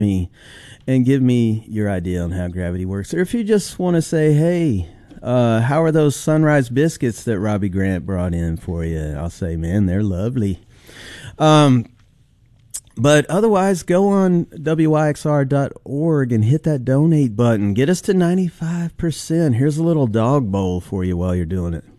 me and give me your idea on how gravity works. Or if you just want to say, hey, how are those sunrise biscuits that Robbie Grant brought in for you? I'll say, man, they're lovely. But otherwise, go on wyxr.org and hit that donate button. Get us to 95%. Here's a little dog bowl for you while you're doing it.